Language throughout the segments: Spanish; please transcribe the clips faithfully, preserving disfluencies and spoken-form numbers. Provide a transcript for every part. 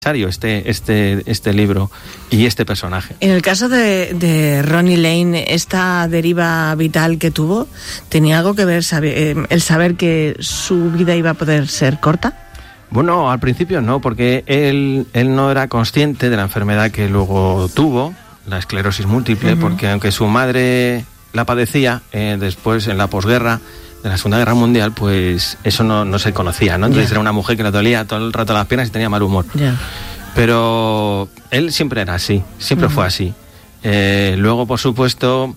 este este este libro y este personaje. En el caso de, de Ronnie Lane, esta deriva vital que tuvo, ¿tenía algo que ver saber, el saber que su vida iba a poder ser corta? Bueno, al principio no, porque él él no era consciente de la enfermedad que luego tuvo, la esclerosis múltiple, uh-huh. porque aunque su madre la padecía, eh, después en la posguerra de la Segunda Guerra Mundial, pues eso no, no se conocía, ¿no? Entonces yeah. era una mujer que le dolía todo el rato las piernas y tenía mal humor. Yeah. Pero él siempre era así, siempre uh-huh. fue así. Eh, luego, por supuesto,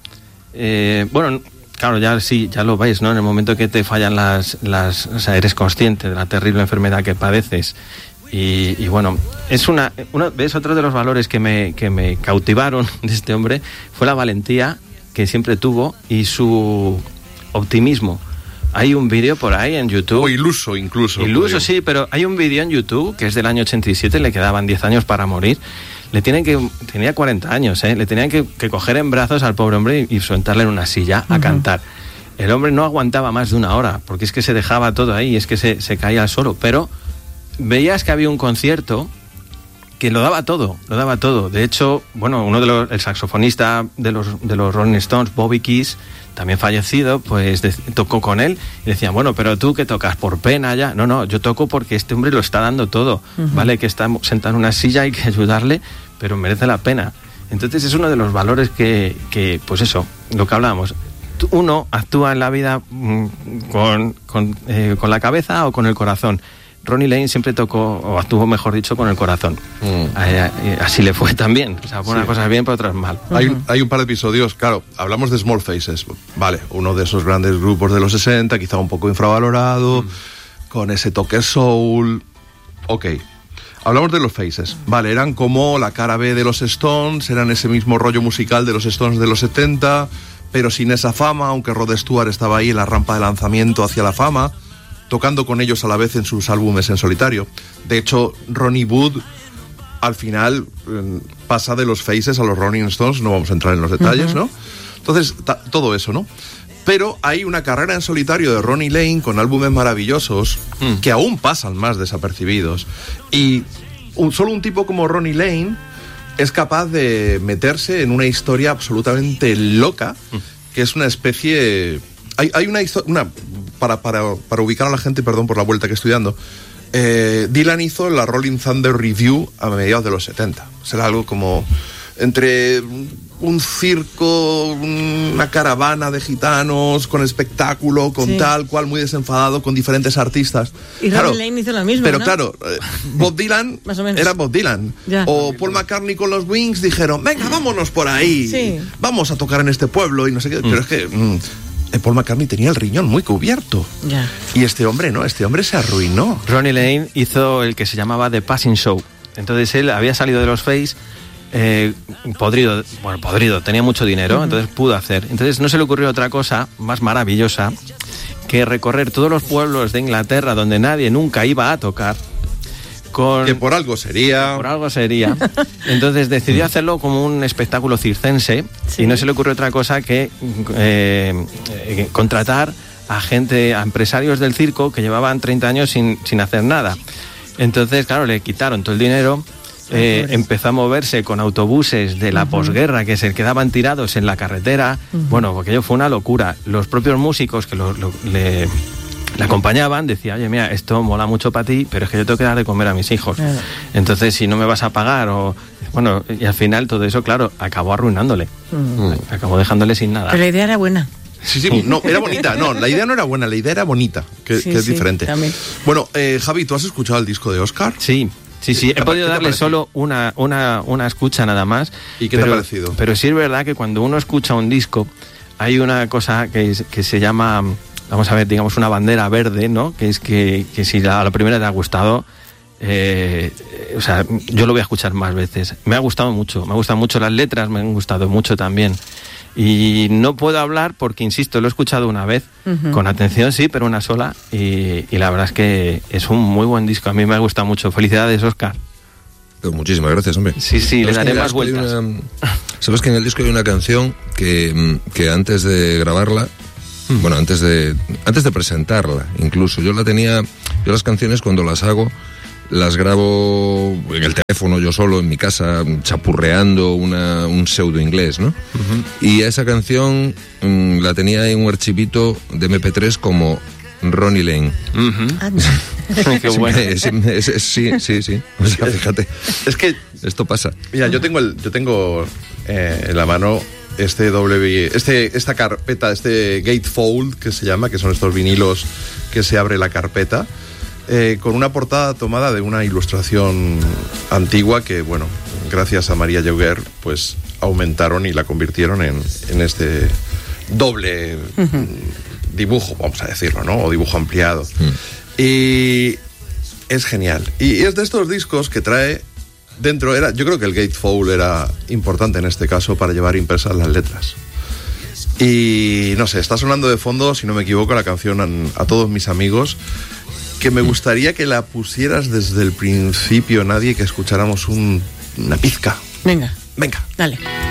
eh, bueno, claro, ya sí, ya lo veis, ¿no? En el momento que te fallan las, las, o sea, eres consciente de la terrible enfermedad que padeces. Y, y bueno, es una, una, ¿ves? Otro de los valores que me, que me cautivaron de este hombre fue la valentía que siempre tuvo y su optimismo. Hay un vídeo por ahí en YouTube. O iluso incluso. Iluso, sí, pero hay un vídeo en YouTube que es del año ochenta y siete, le quedaban diez años para morir. Le tienen que, tenía cuarenta años, ¿eh? Le tenían que, que coger en brazos al pobre hombre y, y sentarle en una silla a uh-huh. cantar. El hombre no aguantaba más de una hora, porque es que se dejaba todo ahí, es que se, se caía al suelo. Pero veías que había un concierto que lo daba todo, lo daba todo. De hecho, bueno, uno de los, el saxofonista de los, de los Rolling Stones, Bobby Keys, también fallecido, pues de, tocó con él y decía, bueno, pero tú que tocas por pena ya. No, no, yo toco porque este hombre lo está dando todo, uh-huh. ¿vale? Que está sentado en una silla, hay que ayudarle, pero merece la pena. Entonces es uno de los valores que, que pues eso, lo que hablábamos. Uno actúa en la vida mmm, con, con, eh, con la cabeza o con el corazón. Ronnie Lane siempre tocó, o actuó, mejor dicho, con el corazón. Mm. Eh, así le fue también. O sea, por unas sí. cosas bien, por otras mal. Uh-huh. Hay, hay un par de episodios, claro, hablamos de Small Faces. Vale, uno de esos grandes grupos de los sesenta, quizá un poco infravalorado, mm. con ese toque soul. Ok. Hablamos de los Faces. Vale, eran como la cara B de los Stones, eran ese mismo rollo musical de los Stones de los setenta, pero sin esa fama, aunque Rod Stewart estaba ahí en la rampa de lanzamiento hacia la fama, tocando con ellos a la vez en sus álbumes en solitario. De hecho, Ronnie Wood al final eh, pasa de los Faces a los Rolling Stones, no vamos a entrar en los detalles, uh-huh. ¿no? Entonces, ta- todo eso, ¿no? Pero hay una carrera en solitario de Ronnie Lane con álbumes maravillosos mm. que aún pasan más desapercibidos. Y un, solo un tipo como Ronnie Lane es capaz de meterse en una historia absolutamente loca, mm. que es una especie... Hay, hay una historia... Una, Para, para, para ubicar a la gente, perdón por la vuelta que estoy dando, eh, Dylan hizo la Rolling Thunder Review a mediados de los setenta. Será algo como entre un circo, una caravana de gitanos, con espectáculo, con sí. tal cual, muy desenfadado, con diferentes artistas. Y claro, Ronnie Lane hizo lo mismo, pero ¿no? claro, eh, Bob Dylan era Bob Dylan. Ya. O Paul McCartney con los Wings dijeron, venga, vámonos por ahí, sí. vamos a tocar en este pueblo y no sé qué. Mm. Pero es que... Mm, Paul McCartney tenía el riñón muy cubierto. Yeah. Y este hombre no, este hombre se arruinó. Ronnie Lane hizo el que se llamaba The Passing Show. Entonces él había salido de los Face, eh, podrido, bueno, podrido, tenía mucho dinero, uh-huh. entonces pudo hacer. Entonces no se le ocurrió otra cosa más maravillosa que recorrer todos los pueblos de Inglaterra donde nadie nunca iba a tocar. Con, que por algo sería. Por algo sería. Entonces decidió hacerlo como un espectáculo circense sí. y no se le ocurrió otra cosa que eh, eh, contratar a gente, a empresarios del circo que llevaban treinta años sin, sin hacer nada. Entonces, claro, le quitaron todo el dinero, eh, empezó a moverse con autobuses de la uh-huh. posguerra que se quedaban tirados en la carretera. Uh-huh. Bueno, aquello fue una locura. Los propios músicos que lo, lo, le... le acompañaban, decía, oye, mira, esto mola mucho para ti, pero es que yo tengo que dar de comer a mis hijos. Claro. Entonces, si no me vas a pagar, o bueno, y al final todo eso, claro, acabó arruinándole. Mm. Acabó dejándole sin nada. Pero la idea era buena. Sí, sí, no, era bonita. No, la idea no era buena, la idea era bonita, que, sí, que es sí, diferente. También. Bueno, eh, Javi, ¿tú has escuchado el disco de Oscar? Sí. Sí, sí, he podido darle solo una, una, una escucha nada más. ¿Y qué pero, te ha parecido? Pero sí es verdad que cuando uno escucha un disco, hay una cosa que, que se llama... Vamos a ver, digamos, una bandera verde, ¿no? Que es que, que si a la primera te ha gustado, eh, o sea, yo lo voy a escuchar más veces. Me ha gustado mucho, me gustan mucho las letras, me han gustado mucho también. Y no puedo hablar porque, insisto, lo he escuchado una vez, uh-huh. con atención sí, pero una sola, y, y la verdad es que es un muy buen disco, a mí me gusta mucho. Felicidades, Óscar. Pues muchísimas gracias, hombre. Sí, sí, le daré más vueltas. Una... Sabes que en el disco hay una canción que, que antes de grabarla, bueno, antes de antes de presentarla, incluso yo la tenía, yo las canciones cuando las hago las grabo en el teléfono yo solo, en mi casa, chapurreando una, un pseudo inglés, ¿no? Uh-huh. Y esa canción mmm, la tenía en un archivito de eme pe tres como Ronnie Lane. Uh-huh. Qué bueno. Es, es, es, sí, sí, sí. O sea, fíjate. Es que esto pasa. Mira, yo tengo el, yo tengo eh, en la mano este doble, este, esta carpeta, este gatefold que se llama, que son estos vinilos que se abre la carpeta, eh, con una portada tomada de una ilustración antigua que, bueno, gracias a María Jauguer, pues aumentaron y la convirtieron en, en este doble uh-huh. dibujo, vamos a decirlo, ¿no? O dibujo ampliado. Uh-huh. Y es genial. Y es de estos discos que trae dentro, era, yo creo que el gatefold era importante en este caso para llevar impresas las letras. Y no sé, está sonando de fondo, si no me equivoco, la canción a, a todos mis amigos, que me gustaría que la pusieras desde el principio, Nadie, que escucháramos un, una pizca. Venga. Venga. Dale.